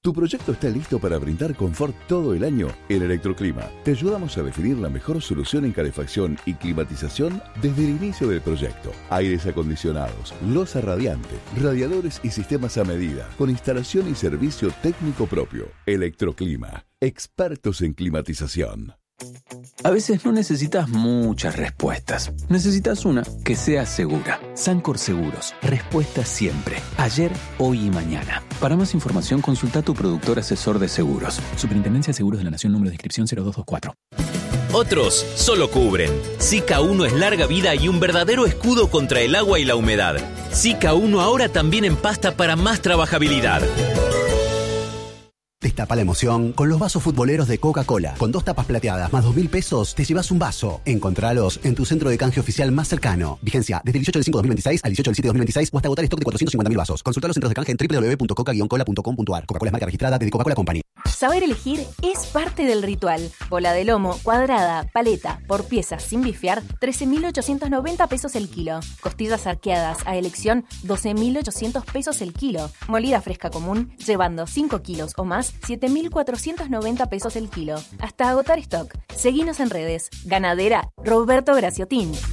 ¿Tu proyecto está listo para brindar confort todo el año? En Electroclima te ayudamos a definir la mejor solución en calefacción y climatización desde el inicio del proyecto. Aires acondicionados, losa radiante, radiadores y sistemas a medida, con instalación y servicio técnico propio. Electroclima, expertos en climatización. A veces no necesitas muchas respuestas. Necesitas una que sea segura. Sancor Seguros. Respuesta siempre. Ayer, hoy y mañana. Para más información, consulta a tu productor asesor de seguros. Superintendencia de Seguros de la Nación, número de inscripción 0224. Otros solo cubren. Zika 1 es larga vida y un verdadero escudo contra el agua y la humedad. Zika 1 ahora también en pasta para más trabajabilidad. Destapa la emoción con los vasos futboleros de Coca-Cola. Con 2 tapas plateadas más 2.000 pesos, te llevas un vaso. Encontralos en tu centro de canje oficial más cercano. Vigencia desde el 18 del 5/2026 al 18 del 7/2026 o hasta agotar stock de 450.000 vasos. Consulta los centros de canje en www.coca-cola.com.ar. Coca-Cola es marca registrada de Coca-Cola Company. Saber elegir es parte del ritual. Bola de lomo, cuadrada, paleta, por piezas sin bifear, 13.890 pesos el kilo. Costillas arqueadas a elección, 12.800 pesos el kilo. Molida fresca común, llevando 5 kilos o más, 7.490 pesos el kilo. Hasta agotar stock. Seguinos en redes. Ganadera Roberto Graciotín.